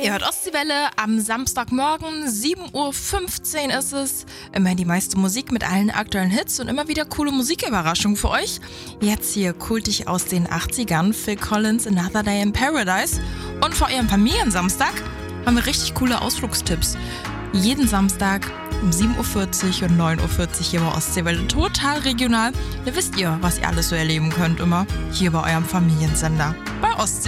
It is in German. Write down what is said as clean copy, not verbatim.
Ihr hört Ostseewelle am Samstagmorgen, 7:15 Uhr ist es. Immer die meiste Musik mit allen aktuellen Hits und immer wieder coole Musiküberraschungen für euch. Jetzt hier kultig aus den 80ern, Phil Collins, Another Day in Paradise. Und vor eurem Familiensamstag haben wir richtig coole Ausflugstipps. Jeden Samstag um 7:40 Uhr und 9:40 Uhr hier bei Ostseewelle, total regional. Da wisst ihr, was ihr alles so erleben könnt immer hier bei eurem Familiensender bei Ostsee.